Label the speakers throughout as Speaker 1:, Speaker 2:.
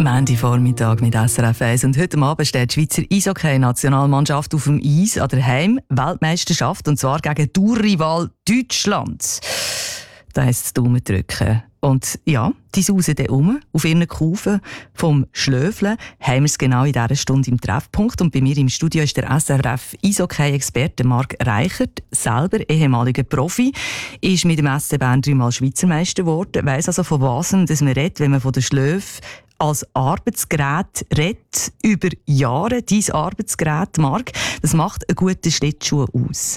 Speaker 1: Montagvormittag mit SRF 1 und heute Abend steht die Schweizer Eishockey-Nationalmannschaft auf dem Eis an der Heim-Weltmeisterschaft und zwar gegen Tourrival Deutschland. Da heisst es Daumen drücken. Und ja, die sausen dann um auf ihren Kufen vom Schlöfeln. Haben wir es genau in dieser Stunde im Treffpunkt. Und bei mir im Studio ist der SRF-Eishockey-Experte Marc Reichert, selber ehemaliger Profi, ist mit dem SC Bern 3-mal Schweizer Meister geworden, weiss also von was dass man redet, wenn man von der Schlöfe als Arbeitsgerät redet, über Jahre. Dein Arbeitsgerät, Marc, das macht einen guten Schlittschuh aus.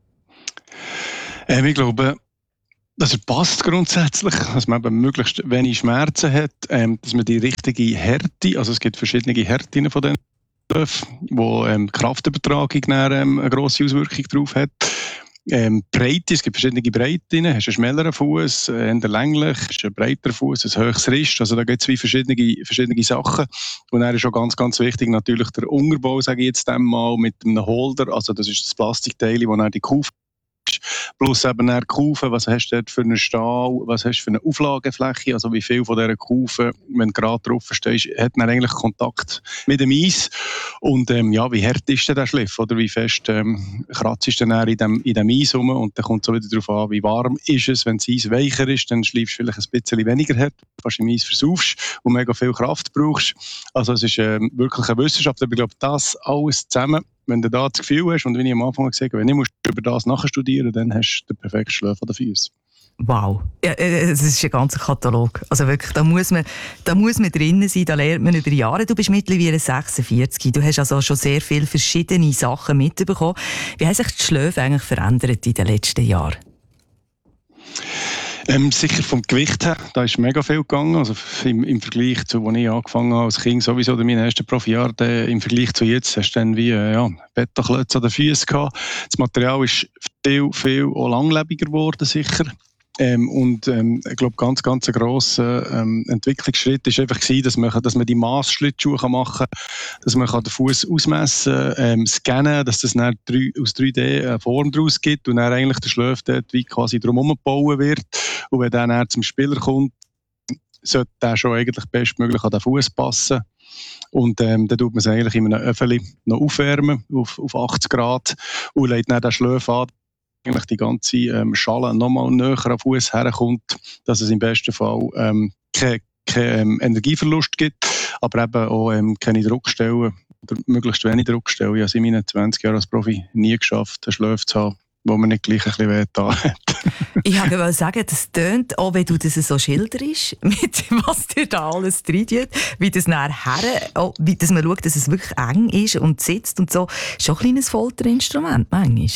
Speaker 2: Ich glaube, dass er passt grundsätzlich, dass man eben möglichst wenig Schmerzen hat, dass man die richtige Härte, also es gibt verschiedene Härten von den Schlöfen, wo Kraftübertragung eine grosse Auswirkung drauf hat. Breite, es gibt verschiedene Breiten, hast einen schmäleren Fuß, eher länglich, hast einen breiteren Fuß, ein höheres Rist, also da gibt es verschiedene Sachen. Und dann ist auch ganz, ganz wichtig natürlich der Unterbau, sage ich jetzt einmal, mit einem Holder, also das ist das Plastikteil, wo dann die Kufe plus eben die Kufen, was hast du dort für einen Stahl, was hast du für eine Auflagefläche, also wie viel von dieser Kufen, wenn du gerade drauf stehst, hat man eigentlich Kontakt mit dem Eis. Und ja, wie hart ist denn der Schliff, oder wie fest kratzt du dann in dem Eis rum, und dann kommt es wieder darauf an, wie warm ist es. Wenn das Eis weicher ist, dann schleifst du vielleicht ein bisschen weniger hart, fast im Eis versaufst und mega viel Kraft brauchst. Also es ist wirklich eine Wissenschaft, aber ich glaube, das alles zusammen, wenn du da das Gefühl hast, und wie ich am Anfang gesagt habe, wenn ich über das nachstudieren, dann hast du den perfekten Schlaf an den Füßen.
Speaker 1: Wow, ja, es ist ein ganzer Katalog. Also wirklich, da muss man drinnen sein, da lernt man über Jahre. Du bist mittlerweile 46, du hast also schon sehr viele verschiedene Sachen mitbekommen. Wie haben sich die Schläfe eigentlich verändert in den letzten Jahren?
Speaker 2: Sicher vom Gewicht her, da ist mega viel gegangen. Also im Vergleich zu, als ich angefangen habe als Kind, sowieso in meinen ersten Profijahren, im Vergleich zu jetzt, hast du dann wie Betonklötze an den Füßen gehabt. Das Material ist viel auch langlebiger geworden, sicher. Ich glaube, ganz ein grosser Entwicklungsschritt war einfach gewesen, dass man die Massschlittschuhe machen kann, dass man den Fuß ausmessen kann, scannen, dass das dann aus 3D eine Form daraus gibt und dann eigentlich der Schläf dort wie quasi drumherum gebaut wird. Und wenn der dann zum Spieler kommt, sollte der schon eigentlich bestmöglich an den Fuß passen. Und dann tut man es eigentlich in einem Öffeli noch aufwärmen auf 80 Grad und legt dann den Schläf an, eigentlich die ganze Schale nochmal näher am Fuß herkommt, dass es im besten Fall keinen Energieverlust gibt, aber eben auch keine Druckstellen oder möglichst wenig Druckstellen. Ich habe es in meinen 20 Jahren als Profi nie geschafft, einen Schläf zu haben, wo man nicht gleich ein bisschen wehgetan hat.
Speaker 1: Ich wollte sagen, das tönt, auch wenn du das so schilderst, mit was dir da alles reintut, wie das nachher, dass man schaut, dass es wirklich eng ist und sitzt und so. Schon ein kleines Folterinstrument manchmal.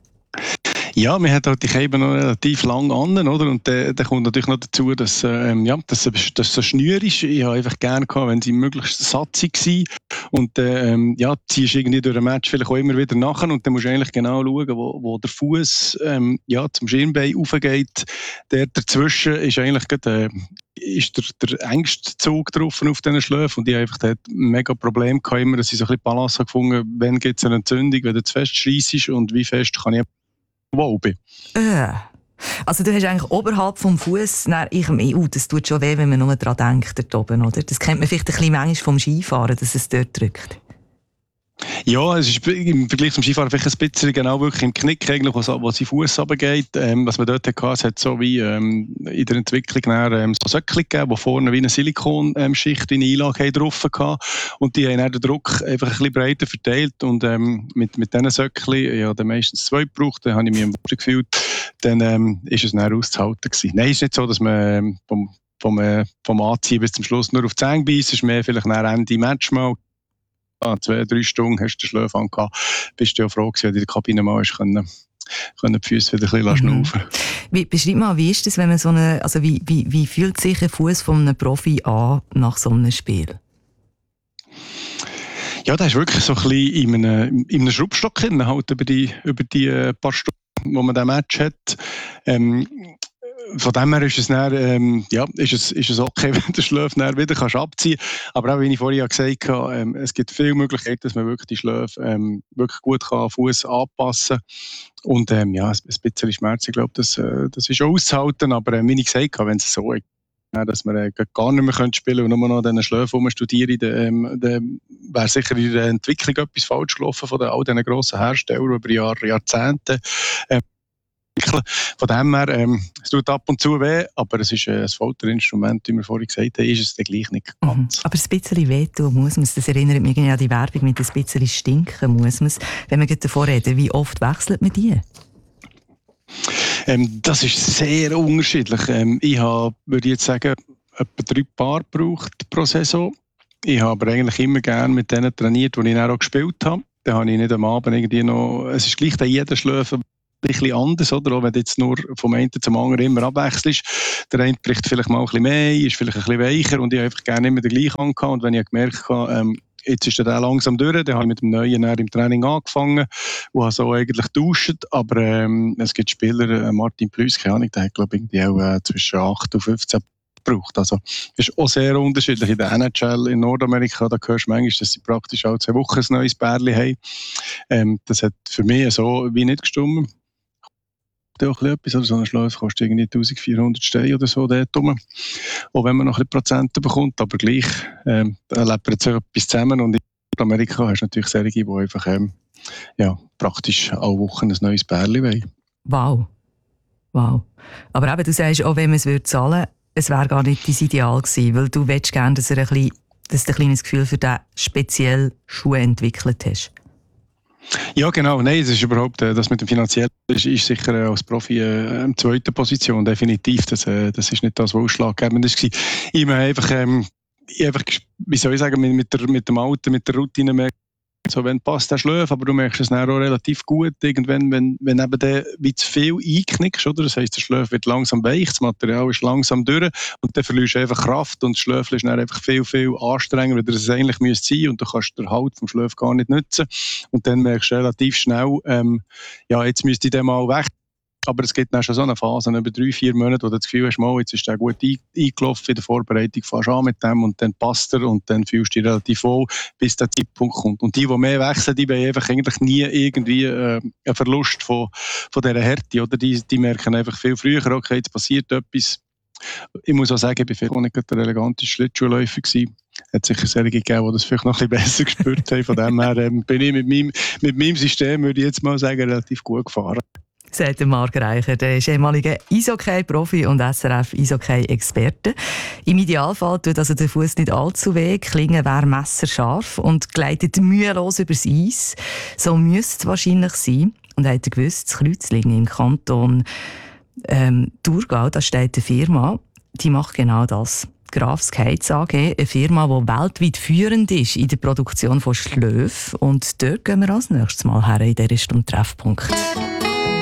Speaker 2: Ja, man hat halt die Käben noch relativ lang an, oder? Und dann kommt natürlich noch dazu, dass das so schnür ist. Ich habe einfach gerne gehabt, wenn sie möglichst satzig waren. Und ziehst irgendwie durch ein Match vielleicht auch immer wieder nachher. Und dann musst du eigentlich genau schauen, wo der Fuß zum Schirmbein raufgeht. Der dazwischen ist eigentlich ist der engste Zug drauf auf diesen Schläfen. Und ich habe einfach dort mega Problem gehabt, immer, dass ich so ein bisschen Balance gefunden habe, wann gibt es eine Entzündung, wenn du zu fest scheissest und wie fest kann ich wo bin.
Speaker 1: Also du hast eigentlich oberhalb vom Fuß, das tut schon weh, wenn man nur daran denkt, dort oben, oder? Das kennt man vielleicht ein bisschen manchmal vom Skifahren, dass es dort drückt.
Speaker 2: Ja, es ist im Vergleich zum Skifahren vielleicht ein bisschen genau wirklich im Knick, eigentlich, wo sein Fuß runtergeht. Was man dort hatte, es hat so wie in der Entwicklung so Söckchen gegeben, die vorne wie eine Silikonschicht in eine Einlage drauf hatten. Und die haben dann den Druck einfach ein bisschen breiter verteilt. Und mit diesen Söckchen, ich habe meistens 2 gebraucht, dann habe ich mich am wohlsten gefühlt. Dann ist es dann auszuhalten gewesen. Nein, es ist nicht so, dass man vom Anziehen bis zum Schluss nur auf die Zähne beißt. Es ist mehr vielleicht nach Ende Match mal. 2-3 Stunden hast du den Schlaf angehabt. Bist du ja froh gewesen, wenn du in der Kabine mal können die Füße wieder ein bisschen schnaufen.
Speaker 1: Beschreib mal, wie ist das, wenn man wie fühlt sich ein Fuß von einem Profi an nach so einem Spiel?
Speaker 2: Ja, das ist wirklich so ein bisschen in einem Schraubstock hin, halt über die paar Stunden, wo man den Match hat. Von dem her ist es dann, ist es okay, wenn der Schläfe dann wieder abziehen kannst. Aber auch, wie ich vorhin gesagt habe, es gibt viele Möglichkeiten, dass man wirklich die Schläfe wirklich gut am Fuß anpassen kann. Und ein bisschen Schmerzen, ich glaube, das ist auszuhalten. Aber wie ich gesagt habe, wenn es so dass wir gar nicht mehr spielen können und nur noch an diesen Schläfen rumstudieren, dann wäre sicher in der Entwicklung etwas falsch gelaufen von all diesen grossen Herstellern über Jahrzehnte. Von dem her, es tut ab und zu weh, aber es ist ein Folterinstrument, wie wir vorhin gesagt haben, ist es dann gleich nicht ganz.
Speaker 1: Aber ein bisschen wehtun muss man es. Das erinnert mich an die Werbung mit ein bisschen stinken muss man es. Wenn wir davor reden, wie oft wechselt man die?
Speaker 2: Das ist sehr unterschiedlich. Ich habe, würde ich jetzt sagen, etwa 3 Paar gebraucht pro Saison. Ich habe aber eigentlich immer gerne mit denen trainiert, die ich dann auch gespielt habe. Dann habe ich nicht am Abend irgendwie noch... Es ist gleich jeder Schläfer ein bisschen anders, oder? Auch wenn du jetzt nur vom einen zum anderen immer abwechselst. Der eine bricht vielleicht mal ein bisschen mehr, ist vielleicht ein bisschen weicher und ich habe einfach gerne immer den gleichen angehabt. Und wenn ich gemerkt habe, jetzt ist der langsam durch, dann habe ich mit dem Neuen im Training angefangen und habe so eigentlich getauscht. Aber es gibt Spieler, Martin Plüss, keine Ahnung, der hat glaube ich irgendwie auch zwischen 8 und 15 gebraucht. Also es ist auch sehr unterschiedlich. In der NHL in Nordamerika, da hörst du manchmal, dass sie praktisch alle 2 Wochen ein neues Bärli haben. Das hat für mich so wie nicht gestimmt. Auch etwas, oder so ein Schläfer kostet irgendwie 1400 Steine oder so dort rum. Auch wenn man noch ein bisschen Prozente bekommt, aber gleich, da lebt so etwas zusammen und in Amerika hast du natürlich solche, die einfach praktisch alle Wochen ein neues Bärli wollen.
Speaker 1: Wow. Aber eben, du sagst, auch wenn man es zahlen würde, es wäre gar nicht dein Ideal gewesen, weil du willst gerne, dass du ein kleines Gefühl für diesen speziellen Schuh entwickelt hast.
Speaker 2: Ja, genau. Nein, es ist überhaupt, das mit dem Finanziellen ist sicher als Profi in zweiter Position, definitiv. Das ist nicht das, was ausschlaggebend war. Ich habe einfach, wie soll ich sagen, mit dem Alter, mit der Routine merkt, so, wenn passt, der Schläf, aber du merkst es dann auch relativ gut, irgendwann, wenn eben der wie zu viel einknickst, oder? Das heisst, der Schläf wird langsam weich, das Material ist langsam durch und dann verlierst du einfach Kraft und das Schläfchen ist dann einfach viel, viel anstrengender, als es eigentlich müsste sein und du kannst den Halt vom Schläf gar nicht nutzen und dann merkst du relativ schnell, jetzt müsste ich den mal weg. Aber es gibt dann schon so eine Phase, über 3-4 Monate, wo du das Gefühl hast, jetzt ist der gut eingelaufen in der Vorbereitung, fährst an mit dem und dann passt er und dann fühlst du dich relativ wohl, bis der Zeitpunkt kommt. Und die mehr wechseln, die wollen einfach eigentlich nie irgendwie einen Verlust von dieser Härte, oder? Die merken einfach viel früher, okay, jetzt passiert etwas. Ich muss auch sagen, ich war nicht der eleganteste Schlittschuhläufer gewesen. Es hat sicher solche gegeben, die das vielleicht noch ein bisschen besser gespürt haben. Von dem her bin ich mit meinem System, würde ich jetzt mal sagen, relativ gut gefahren.
Speaker 1: Sagt Marc Reicher, der ist ehemaliger Eishockey-Profi und SRF-Eishockey-Experte. Im Idealfall tut also der Fuß nicht allzu weh, die Klinge wäre messerscharf und gleitet mühelos übers Eis. So müsste es wahrscheinlich sein. Und habt ihr gewusst, das Kreuzlingen im Kanton Thurgau, da steht eine Firma, die macht genau das. Graf Skates AG, eine Firma, die weltweit führend ist in der Produktion von Schläfen. Und dort gehen wir als nächstes Mal her in dieser Stunde Treffpunkt.